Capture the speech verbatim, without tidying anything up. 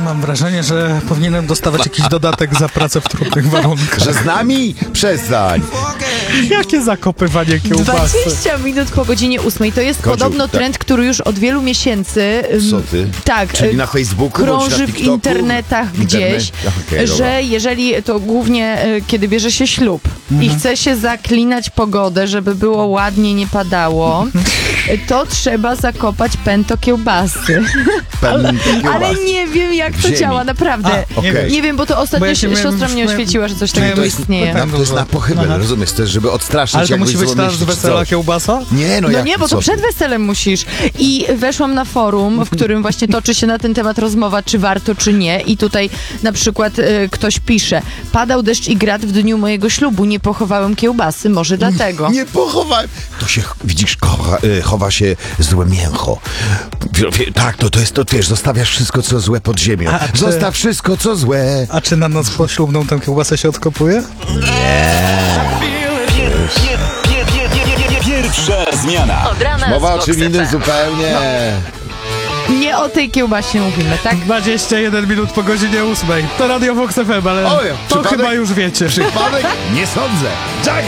Mam wrażenie, że powinienem dostawać jakiś dodatek za pracę w trudnych warunkach. Że z nami? Przestań. Jakie zakopywanie kiełbasy? dwadzieścia minut po godzinie ósmej. To jest Kończył, podobno tak. trend, który już od wielu miesięcy... ym, Co ty? Tak. Czyli y, na Facebooku, bądź na krąży w TikToku? internetach Internet? gdzieś, Okej, dobra. że jeżeli to głównie y, kiedy bierze się ślub i chce się zaklinać pogodę, żeby było ładnie, nie padało, y, to trzeba zakopać pęto kiełbasy. Pen- Ale nie wiem, jak to ziemi. działa, naprawdę. A, okej. Nie wiem, bo to Bo ostatnio ja się si- miałem- siostra mnie miałem- oświeciła, że coś miałem- takiego to jest, istnieje. tam, to jest na pochybel, Aha. rozumiesz? To jest, żeby odstraszyć Ale to jakbyś musi być teraz z złomyślić wesela coś. kiełbasa? Nie, no, No jak, nie, bo co to przed ty? weselem musisz. I weszłam na forum, w którym właśnie toczy się na ten temat rozmowa, czy warto, czy nie. I tutaj na przykład y, ktoś pisze: padał deszcz i grad w dniu mojego ślubu, nie pochowałem kiełbasy, może dlatego. Nie pochowałem. To się, widzisz, chowa, y, chowa się złe mięcho. Wie- wie- Tak, to, to jest to, wiesz, zostawiasz wszystko, co złe pod ziemią. A, czy- Zostaw wszystko, co złe. A czy na noc poślubną tę kiełbasę się odkopuje? Pierwsza zmiana. Od rana Mowa z o Vox czym innym F M. zupełnie. Nie o tej kiełbasie mówimy, tak? dwadzieścia jeden minut po godzinie ósmej. To Radio Vox F M, ale Oj, to przypadek? chyba już wiecie. Przypadek? Nie sądzę. Jack